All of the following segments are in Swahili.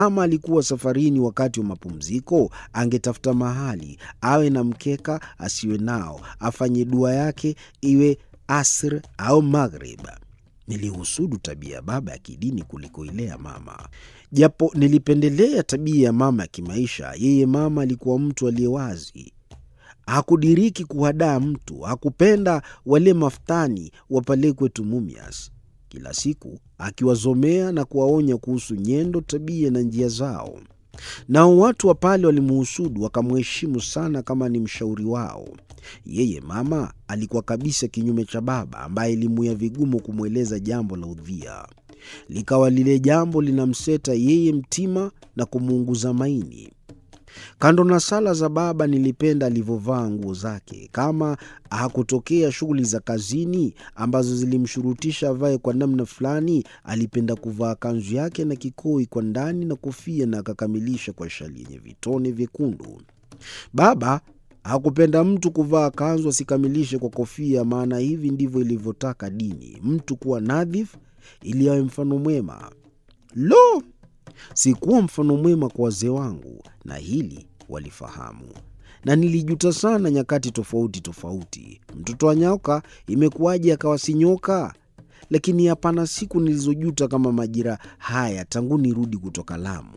Kama alikuwa safarini wakati wa mapumziko, angetafuta mahali, awe na mkeka, asiwe nao, afanye dua yake, iwe asr au maghrib. Nilihusudu tabia ya baba ya kidini kuliko ile ya mama. Japo nilipendelea tabia ya mama ya kimaisha, yeye mama alikuwa mtu aliyewazi. Hakudiriki kuhadaa mtu, hakupenda wale maftani wapelekwe Mumias. Kila siku akiwazomea na kuwaonya kuhusu nyendo, tabia na njia zao. Nao watu wa pale walimuhusudu, wakamheshimu sana kama ni mshauri wao. Yeye mama alikuwa kabisa kinyume cha baba, ambaye ilimuia vigumu kumweleza jambo la udhia. Likawa lile jambo linamseta yeye mtima na kumuunguza maini. Kando na sala za baba, nilipenda alivyovaa nguo zake. Kama hakutokea shughuli za kazini ambazo zilimshurutisha avae kwa namna fulani, alipenda kuvaa kanzu yake na kikoi kwa ndani na kofia, na akakamilisha kwa shali yenye vitone vyekundu. Baba hakupenda mtu kuvaa kanzu asikamilishe kwa kofia, maana hivi ndivyo ilivyotaka dini, mtu kuwa nadhif ili awe mfano mwema. Lo! Sikuwa mfano mwema kwa wazee wangu, na hili walifahamu. Na nilijuta sana nyakati tofauti tofauti. Mtoto wa nyoka imekuwaje akawa si nyoka? Lakini hapana siku nilizojuta kama majira haya tangu nirudi kutoka Lamu.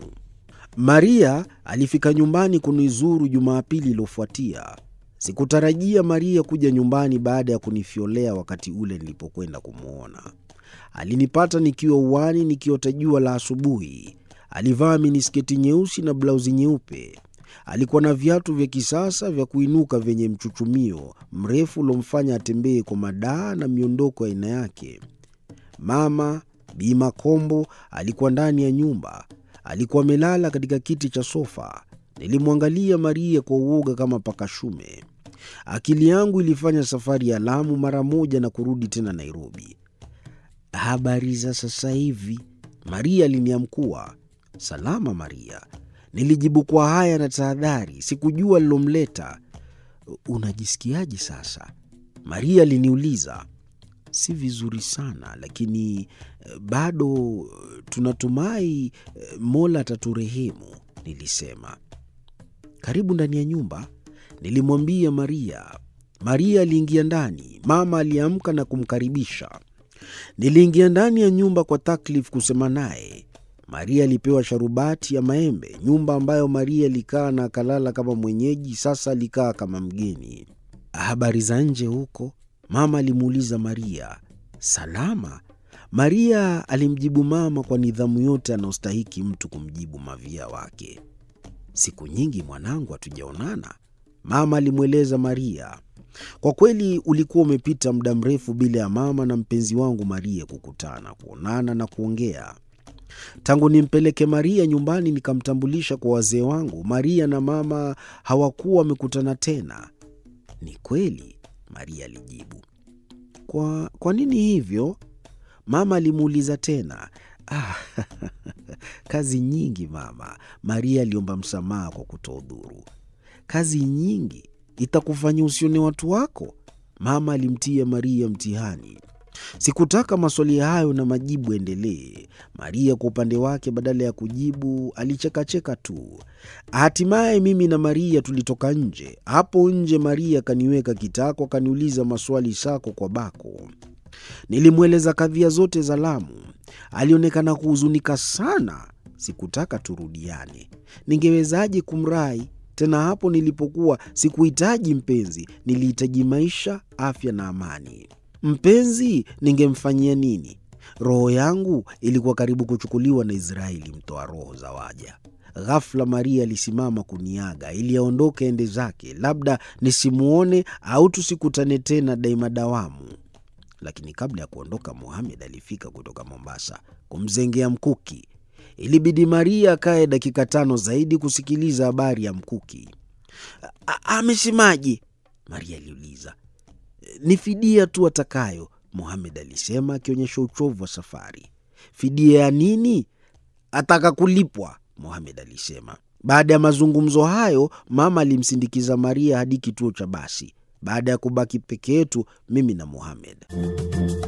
Maria alifika nyumbani kunizuru Jumapili iliyofuatia. Sikutarajia Maria kuja nyumbani baada ya kunifiolea wakati ule nilipokwenda kumuona. Alinipata nikiwa uwani nikiota jua la asubuhi. Alivaa minisketi nyeusi na blauzi nyeupe. Alikuwa na viatu vya kisasa vya kuinuka vyenye mchuchumio mrefu uliomfanya atembee kwa madaa na miondoko ya aina yake. Mama Bi Makombo alikuwa ndani ya nyumba. Alikuwa amelala katika kiti cha sofa. Nilimwangalia Maria kwa uoga kama paka shume. Akili yangu ilifanya safari ya Lamu mara moja na kurudi tena Nairobi. Habari za sasa hivi? Maria aliniamkua. Salama Maria. Nilijibu kwa haya na tahadhari, sikujua lilomleta. Unajisikiaje sasa? Maria aliniuliza. Si vizuri sana, lakini bado tunatumai Mola ataturehemu, nilisema. Karibu ndani ya nyumba, nilimwambia Maria. Maria aliingia ndani. Mama aliamka na kumkaribisha. Niliingia ndani ya nyumba kwa taklif kusema naye. Maria alipewa sharubati ya maembe. Nyumba ambayo Maria alikaa na akalala kama mwenyeji, sasa alikaa kama mgeni. Habari za nje huko? Mama alimuuliza Maria. Salama. Maria alimjibu mama kwa nidhamu yote anaostahiki mtu kumjibu mavia wake. Siku nyingi mwanangu hatujaonana, mama alimweleza Maria. Kwa kweli ulikuwa umepita muda mrefu bila ya mama na mpenzi wangu Maria kukutana, kuonana na kuongea. Tangu nimpeleke Maria nyumbani nikamtambulisha kwa wazee wangu, Maria na mama hawakuwa wamekutana tena. Ni kweli, Maria alijibu. Kwa nini hivyo? Mama alimuuliza tena. Kazi nyingi mama, Maria aliomba msamaha kwa kutohudhuru. Kazi nyingi itakufanya usione watu wako? Mama alimtia Maria mtihani. Sikutaka maswali hayo na majibu endelee. Maria kwa upande wake badala ya kujibu alichekacheka tu. Hatimaye mimi na Maria tulitoka nje. Hapo nje Maria kaniweka kitako, kaniuliza maswali sako kwa bako. Nilimweleza kadhia zote za Lamu. Alionekana kuhuzunika sana. Sikutaka turudiane. Ningewezaje kumrai? Tena hapo nilipokuwa sikuhitaji mpenzi, nilihitaji maisha, afya na amani. Mpenzi ningemfanyia nini? Roho yangu ilikuwa karibu kuchukuliwa na Israeli, mtoa roho za waja. Ghafla Maria alisimama kuniaga ili aondoke ende zake, labda nisimuone au tusikutane tena daima dawamu. Lakini kabla ya kuondoka, Mohamed alifika kutoka Mombasa kumzengea mkuki. Ilibidi Maria akae dakika 5 zaidi kusikiliza habari ya mkuki. Amesemaje? Maria aliuliza. Ni fidia tu atakayo, Mohamed alisema akionyesha uchovu wa safari. Fidia ya nini? Ataka kulipwa, Mohamed alisema. Baada ya mazungumzo hayo, mama alimsindikiza Maria hadi kituo cha basi. Baada ya kubaki peke yetu mimi na Mohamed.